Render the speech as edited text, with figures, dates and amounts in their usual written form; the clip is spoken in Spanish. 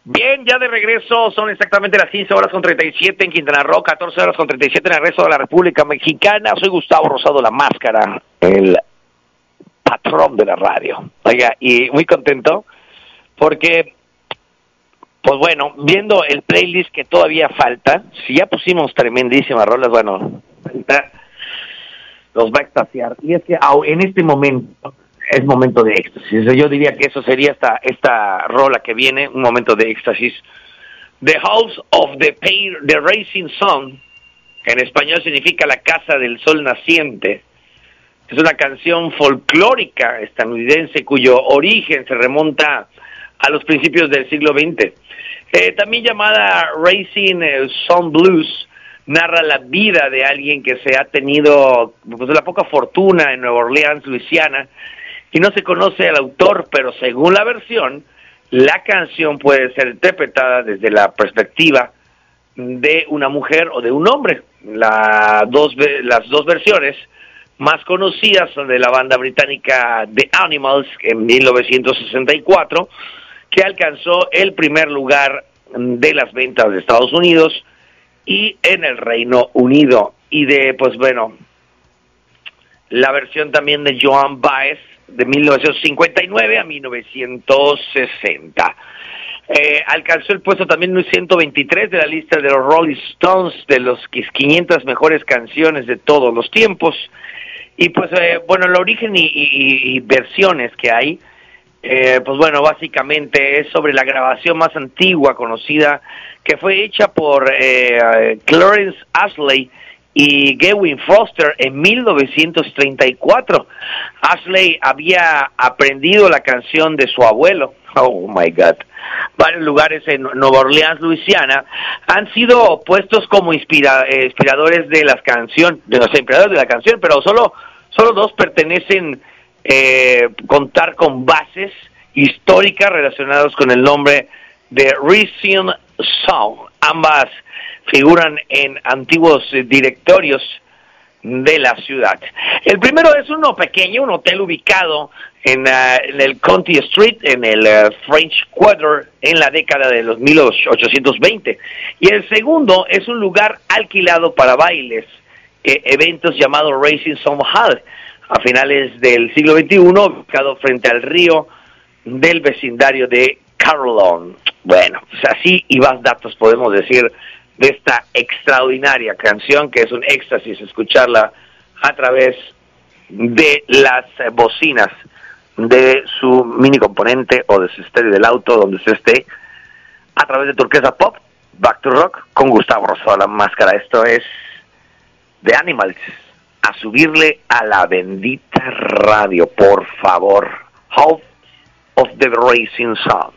Bien, ya de regreso, son exactamente las 15 horas con 37 en Quintana Roo, 14 horas con 37 en el resto de la República Mexicana. Soy Gustavo Rosado La Máscara, el patrón de la radio. Oiga, y muy contento porque, pues bueno, viendo el playlist que todavía falta, si ya pusimos tremendísimas rolas, bueno, los va a extasiar. Y es que en este momento es momento de éxtasis. Yo diría que eso sería esta rola que viene, un momento de éxtasis. The House of the Rising Sun, que en español significa la casa del sol naciente. Es una canción folclórica estadounidense cuyo origen se remonta a los principios del siglo XX. También llamada Rising Sun Blues, narra la vida de alguien que se ha tenido pues, la poca fortuna en Nueva Orleans, Luisiana, y no se conoce al autor, pero según la versión, la canción puede ser interpretada desde la perspectiva de una mujer o de un hombre. Las dos versiones más conocidas son de la banda británica The Animals en 1964, que alcanzó el primer lugar de las ventas de Estados Unidos y en el Reino Unido. Y de, pues bueno, la versión también de Joan Baez de 1959 a 1960. Alcanzó el puesto también 123 de la lista de los Rolling Stones de los 500 mejores canciones de todos los tiempos. Y pues bueno, el origen y versiones que hay, pues bueno, básicamente es sobre la grabación más antigua conocida, que fue hecha por Clarence Ashley y Gavin Foster en 1934. Ashley había aprendido la canción de su abuelo. Oh my God. Varios lugares en Nueva Orleans, Luisiana, han sido puestos como inspiradores de las canciones, de los inspiradores de la canción, pero solo dos pertenecen contar con bases históricas relacionadas con el nombre de Rising Sun. Ambas figuran en antiguos directorios de la ciudad. El primero es uno pequeño, un hotel ubicado en el Conti Street, en el French Quarter, en la década de los 1820. Y el segundo es un lugar alquilado para bailes, eventos llamado Rising Sun Hall, a finales del siglo XXI, ubicado frente al río del vecindario de Carillon. Bueno, pues así y más datos podemos decir de esta extraordinaria canción, que es un éxtasis escucharla a través de las bocinas de su mini componente o de su estéreo del auto, donde se esté, a través de Turquesa Pop, Back to Rock, con Gustavo Rosado La Máscara. Esto es The Animals, a subirle a la bendita radio, por favor. House of the Rising Sun.